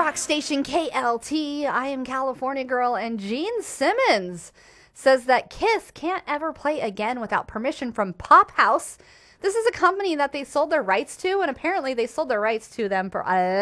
rock station KLT. I am California Girl, and Gene Simmons says that Kiss can't ever play again without permission from Pop House. This is a company that they sold their rights to, and apparently they sold their rights to them for a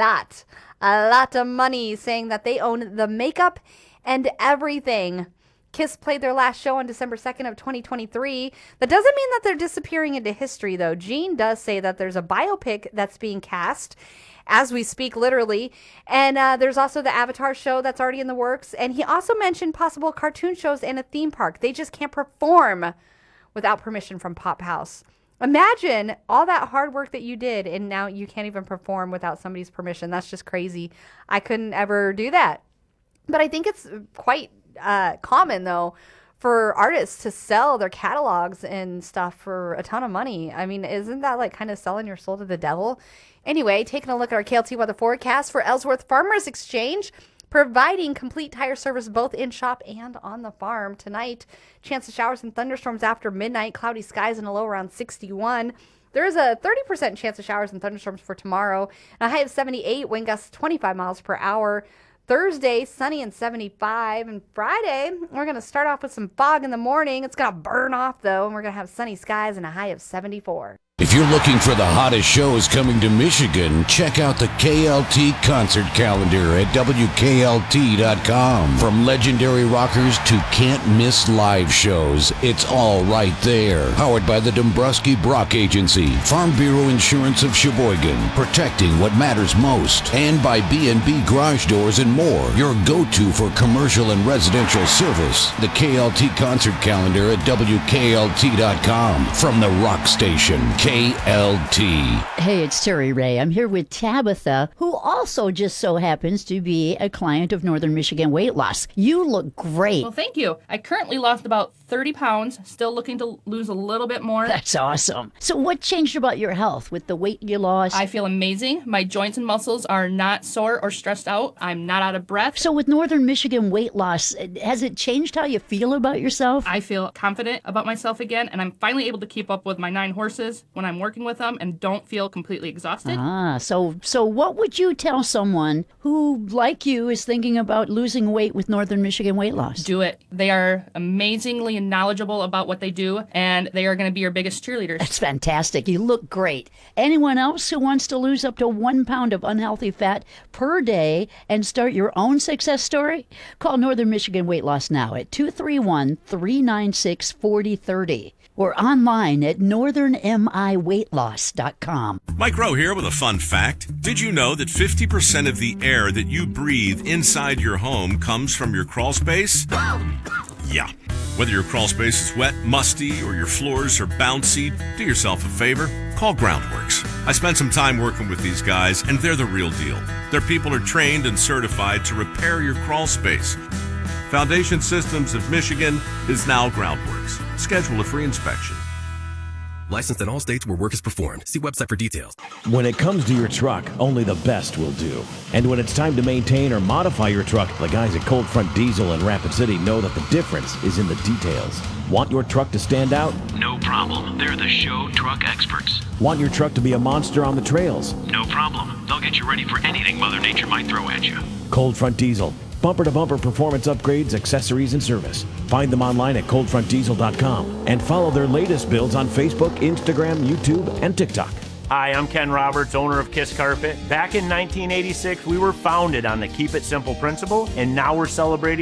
lot of money, saying that they own the makeup and everything. Kiss played their last show on December 2nd of 2023. That doesn't mean that they're disappearing into history, though. Gene does say that there's a biopic that's being cast as we speak, literally. And there's also the Avatar show that's already in the works. And he also mentioned possible cartoon shows and a theme park. They just can't perform without permission from Pop House. Imagine all that hard work that you did, and now you can't even perform without somebody's permission. That's just crazy. I couldn't ever do that. But I think it's quite common, though, for artists to sell their catalogs and stuff for a ton of money. I mean, isn't that like kind of selling your soul to the devil? Anyway, taking a look at our KLT weather forecast for Ellsworth Farmers Exchange, providing complete tire service both in shop and on the farm. Tonight, chance of showers and thunderstorms after midnight, cloudy skies and a low around 61. There is a 30% chance of showers and thunderstorms for tomorrow, and a high of 78, wind gusts 25 miles per hour. Thursday, sunny and 75. And Friday, we're going to start off with some fog in the morning. It's going to burn off, though, and we're going to have sunny skies and a high of 74. If you're looking for the hottest shows coming to Michigan, check out the KLT concert calendar at WKLT.com. From legendary rockers to can't-miss live shows, it's all right there. Powered by the Dombrowski Brock Agency, Farm Bureau Insurance of Sheboygan, protecting what matters most, and by B&B Garage Doors and more, your go-to for commercial and residential service. The KLT concert calendar at WKLT.com. From the rock station, KLT. Hey, it's Terry Ray. I'm here with Tabitha, who also just so happens to be a client of Northern Michigan Weight Loss. You look great. Well, thank you. I currently lost about 30 pounds, still looking to lose a little bit more. That's awesome. So what changed about your health with the weight you lost? I feel amazing. My joints and muscles are not sore or stressed out. I'm not out of breath. So with Northern Michigan Weight Loss, has it changed how you feel about yourself? I feel confident about myself again, and I'm finally able to keep up with my 9 horses when I'm working with them and don't feel completely exhausted. So what would you tell someone who, like you, is thinking about losing weight with Northern Michigan Weight Loss? Do it. They are amazingly knowledgeable about what they do, and they are going to be your biggest cheerleaders. That's fantastic. You look great. Anyone else who wants to lose up to 1 pound of unhealthy fat per day and start your own success story? Call Northern Michigan Weight Loss now at 231-396-4030 or online at northernmiweightloss.com. Mike Rowe here with a fun fact. Did you know that 50% of the air that you breathe inside your home comes from your crawl space? Yeah. Whether your crawl space is wet, musty, or your floors are bouncy, do yourself a favor. Call Groundworks. I spent some time working with these guys, and they're the real deal. Their people are trained and certified to repair your crawl space. Foundation Systems of Michigan is now Groundworks. Schedule a free inspection. Licensed in all states where work is performed. See website for details. When it comes to your truck, only the best will do. And when it's time to maintain or modify your truck, the guys at Cold Front Diesel in Rapid City know that the difference is in the details. Want your truck to stand out? No problem. They're the show truck experts. Want your truck to be a monster on the trails? No problem. They'll get you ready for anything Mother Nature might throw at you. Cold Front Diesel. Bumper-to-bumper performance upgrades, accessories, and service. Find them online at coldfrontdiesel.com and follow their latest builds on Facebook, Instagram, YouTube, and TikTok. Hi, I'm Ken Roberts, owner of Kiss Carpet. Back in 1986, we were founded on the Keep It Simple principle, and now we're celebrating